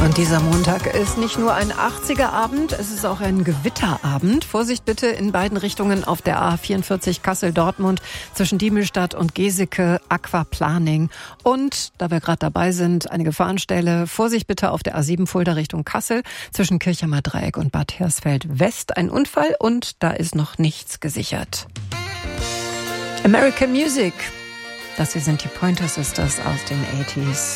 Und dieser Montag ist nicht nur ein 80er-Abend, es ist auch ein Gewitterabend. Vorsicht bitte in beiden Richtungen auf der A44 Kassel-Dortmund zwischen Diemelsstadt und Geseke, Aquaplaning. Und, da wir gerade dabei sind, eine Gefahrenstelle. Vorsicht bitte auf der A7 Fulda Richtung Kassel zwischen Kirchheimer Dreieck und Bad Hersfeld West. Ein Unfall und da ist noch nichts gesichert. American Music. Das hier sind die Pointer Sisters aus den 80s.